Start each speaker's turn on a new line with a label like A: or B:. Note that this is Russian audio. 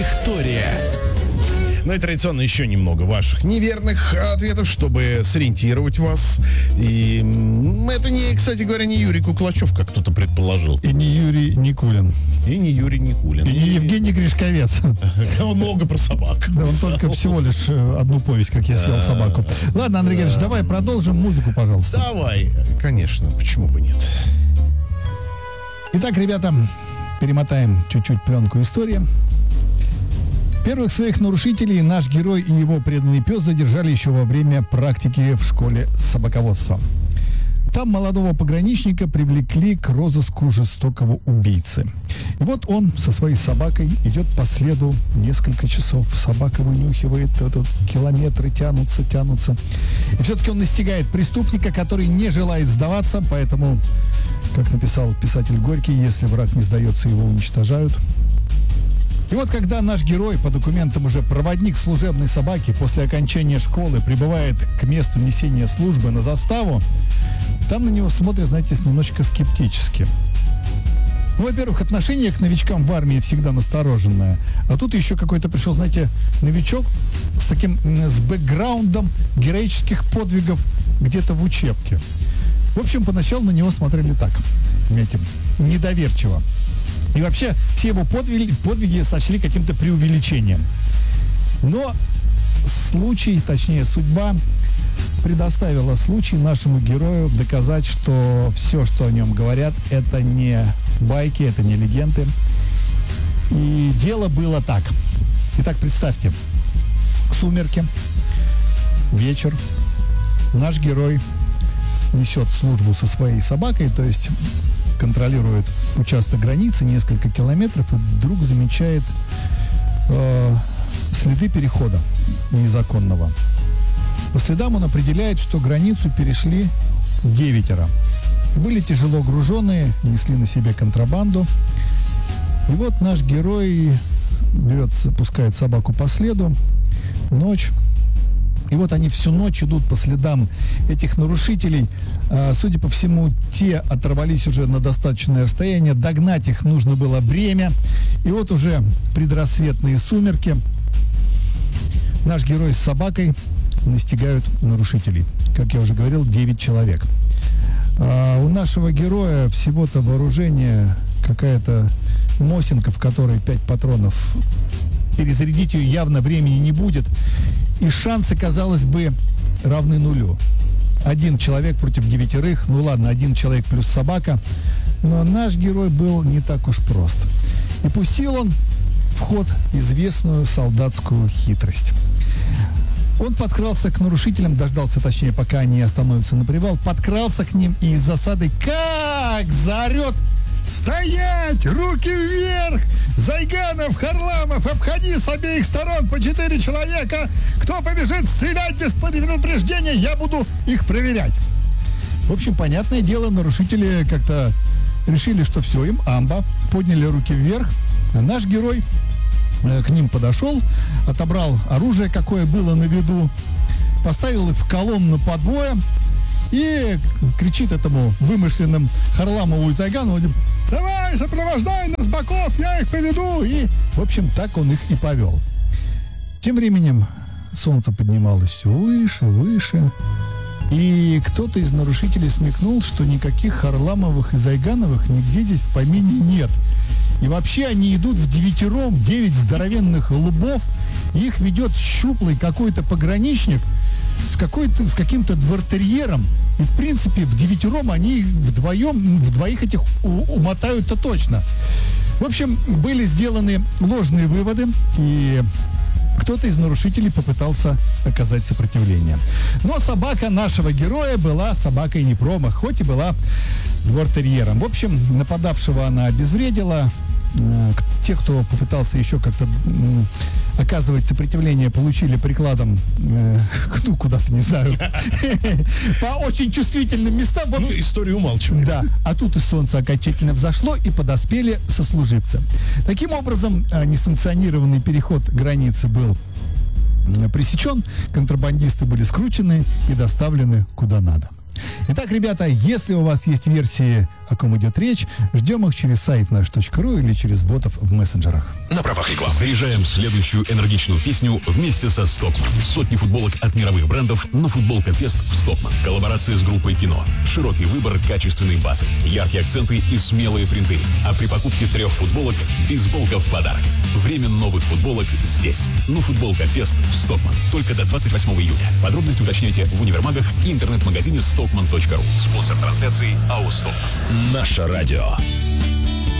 A: Виктория.
B: Ну и традиционно еще немного ваших неверных ответов, чтобы сориентировать вас. И это не, кстати говоря, не Юрий Куклачев, как кто-то предположил.
C: И не Юрий Никулин.
B: И не Юрий Никулин.
C: И не Евгений Гришковец.
B: Он много про собак.
C: Да, он только всего лишь одну повесть, как я съел собаку. Ладно, Андрей Георгиевич, давай продолжим музыку, пожалуйста.
B: Давай, конечно, почему бы нет.
C: Итак, ребята, перемотаем чуть-чуть пленку истории. Первых своих нарушителей наш герой и его преданный пес задержали еще во время практики в школе собаководства. Там молодого пограничника привлекли к розыску жестокого убийцы. И вот он со своей собакой идет по следу несколько часов. Собака вынюхивает, километры тянутся. И все-таки он настигает преступника, который не желает сдаваться, поэтому, как написал писатель Горький, если враг не сдается, его уничтожают. И вот когда наш герой, по документам уже проводник служебной собаки, после окончания школы прибывает к месту несения службы на заставу, там на него смотрят, знаете, немножечко скептически. Ну, во-первых, отношение к новичкам в армии всегда настороженное. А тут еще какой-то пришел, знаете, новичок с бэкграундом героических подвигов где-то в учебке. В общем, поначалу на него смотрели так, знаете, недоверчиво. И вообще все его подвиги сочли каким-то преувеличением. Но судьба предоставила случай нашему герою доказать, что все, что о нем говорят, это не байки, это не легенды. И дело было так. Итак, представьте, сумерки, вечер, наш герой несет службу со своей собакой, то есть контролирует участок границы, несколько километров, и вдруг замечает следы перехода незаконного. По следам он определяет, что границу перешли 9. Были тяжело груженные, несли на себе контрабанду. И вот наш герой пускает собаку по следу, ночь. И вот они всю ночь идут по следам этих нарушителей. Судя по всему, те оторвались уже на достаточное расстояние. Догнать их нужно было время. И вот уже предрассветные сумерки. Наш герой с собакой настигают нарушителей. Как я уже говорил, 9 человек. У нашего героя всего-то вооружение какая-то мосинка, в которой 5 патронов. Перезарядить ее явно времени не будет. И шансы, казалось бы, равны нулю. 1 человек против 9. Ну ладно, 1 человек плюс собака. Но наш герой был не так уж прост. И пустил он в ход известную солдатскую хитрость. Он подкрался к нарушителям, дождался, точнее, пока они остановятся на привал, подкрался к ним и из засады как заорет: «Стоять! Руки вверх! Зайганов, Харламов, обходи с обеих сторон по 4 человека! Кто побежит стрелять без предупреждения, я буду их проверять!» В общем, понятное дело, нарушители как-то решили, что все, им амба, подняли руки вверх, а наш герой к ним подошел, отобрал оружие, какое было на виду, поставил их в колонну по двое и кричит этому вымышленным Харламову и Зайганову: «Давай, сопровождай нас с боков, я их поведу!» И, в общем, так он их и повел. Тем временем солнце поднималось все выше, выше, и кто-то из нарушителей смекнул, что никаких Харламовых и Зайгановых нигде здесь в помине нет. И вообще они идут в 9 здоровенных лбов, и их ведет щуплый какой-то пограничник с каким-то двортерьером. И, в принципе, в 9 они двоих этих умотают-то точно. В общем, были сделаны ложные выводы, и кто-то из нарушителей попытался оказать сопротивление. Но собака нашего героя была собакой не промах, хоть и была двортерьером. В общем, нападавшего она обезвредила. Те, кто попытался еще как-то оказывать сопротивление, получили прикладом, куда-то, не знаю, по очень чувствительным местам.
B: Ну, история умалчивает.
C: Да, а тут и солнце окончательно взошло, и подоспели сослуживцы. Таким образом, несанкционированный переход границы был пресечен, контрабандисты были скручены и доставлены куда надо. Итак, ребята, если у вас есть версии, о ком идет речь, ждем их через сайт наш.ру или через ботов в мессенджерах.
A: На правах рекламы. Заряжаем следующую энергичную песню вместе со Stockmann. Сотни футболок от мировых брендов на футболка-фест в Stockmann. Коллаборация с группой Кино. Широкий выбор качественной базы, яркие акценты и смелые принты. А при покупке 3 футболок бейсболка в подарок. Время новых футболок здесь. Футболка-фест в Stockmann. Только до 28 июня. Подробности уточняйте в универмагах и интернет-магазине stockmann.ru. Спонсор трансляции АО Stockmann. Наше радио.